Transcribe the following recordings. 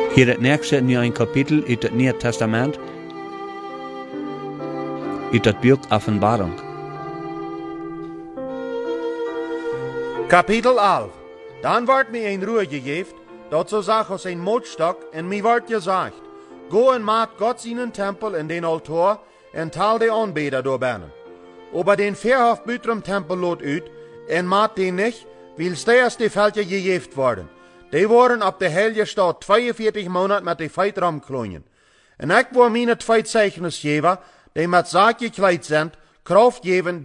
Hier het nächste in een kapitel uit het Nieuwe Testament, uit het boek Offenbarung. Kapitel 11. Dan wordt mij een Ruhe gegeven, dat zo zag als een mootstok, en mij wordt gezegd, go en maak God zijn tempel in den altaar, en tal de aanbeder doorbannen. Aber den Verhof buitrum tempel lot uit, en maat den nicht, weil steers de veldje gegeven worden. Die worden op de heilige stad 42 maanden met de feit ramklonjen. En ik wil mijn 2 zeichens geven, die met zaak gekleid zijn, kracht geven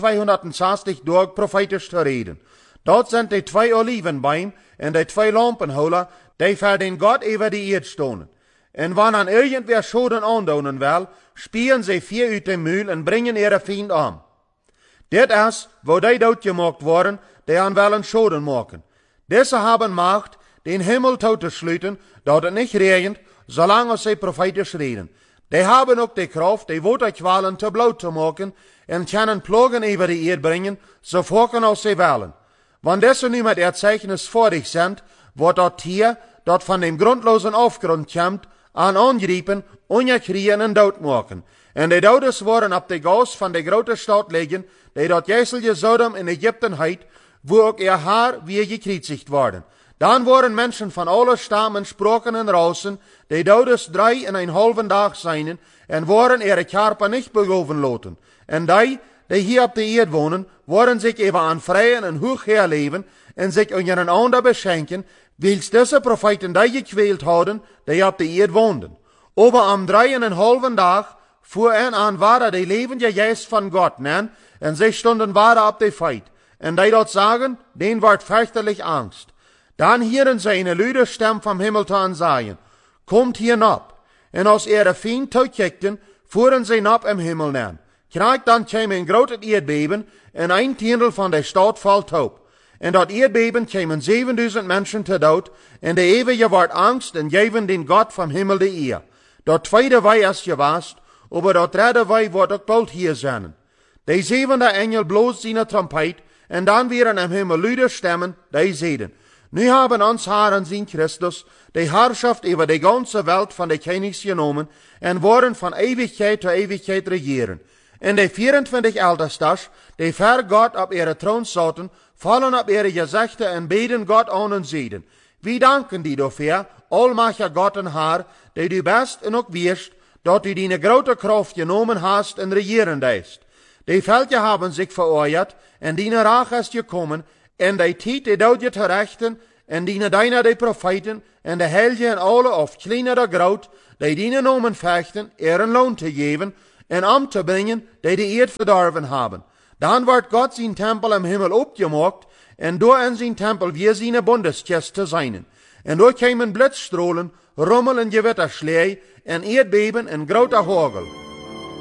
1260 dag prophetisch te reden. Dat zijn de 2 olivenbeim en de 2 lampenholen, die voor den God over de eerd stonden. En wanneer irgendwer Schoden aandoen wil, spieren ze 4 uit de muil en brengen ihre vriend aan. Dit is, wo die doodgemaakt worden, die aan willen Schoden maken. Deze hebben macht, den Himmel toe te sluiten, dat het niet regent, zolang ze prophetisch reden. Die hebben ook de kracht, de waterkwalen te bloot te maken, en kunnen plagen over de eerd brengen, zo vaak als ze willen. Wanneer deze nu met het zeichnis voordig zijn, wordt dat Tier, dat van dem grundlosen afgrond komt, aan aangrijpen, ongekrieën en doodmaken. En de doders worden op de gas van de grote stad liggen, die dat Jezelje Sodom in Egypten heet, wo ook ihr haar weer gekreuzigt worden. Dan worden mensen van alle stammen, spraken en rassen, die doders 3,5 dag zijn, en worden ihre Körper niet begoven laten. En die hier op de eerd wonen, worden zich even aan vrijen en hoog herleven, en zich onder een ander beschenken, wils deze profeten die gekwählt hadden, die op de eerd woonden. Aber am 3,5 dag, voor en aan waren de levende geest van God nen, en zij stonden waren op de feit. En die dat sagen, den wordt fürchterlich Angst. Dan hieren zij een luide stem vom Himmel te aanzaaien, komt hier nap. En als ihre Feind toekijkten, voeren zij nap im Himmel nen. Krijgt dan kwam een groot eerdbeben, en een tiendel van de stad valt op. En dat eerdbeben kwamen 7000 mensen te dood, en de eeuwige wordt angst, en geven den God vom Himmel de eer. Dat tweede wij is gewaast, aber dat derde wij wordt ook bald hier zijn. De 7e engel bloos zijn trompet, en dan weer im Himmel luide stemmen, die zeiden, nu haben ons Herren zijn Christus de Herrschaft über de ganze Welt van de Königs genomen, en worden van eeuwigheid tot eeuwigheid regeren. En de 24 Ältestes, die ver Gott op ihre troon zaten, vallen op ihre gezichten en beden Gott aan en zeiden, wie danken die dafür, almachtiger Gott en Herr, die du best en ook wirst, dat du die grote kracht genomen hast en regeren ist. Die Völker haben sich veroorzaakt, en die Rache ist gekommen, en die tijd die dood je te rechten, en die deiner de profeten, en de helge en alle of kleiner de groot, die nomen vechten, een loon te geven, en am te brengen, die de eerd verdorven hebben. Dan wordt God zijn tempel im Himmel opgemaakt, en door in zijn tempel weer zijn bundeskist te zijn. En door komen blitzstrahlen, rommel en gewitterschlee, en eerdbeben en grote hagel.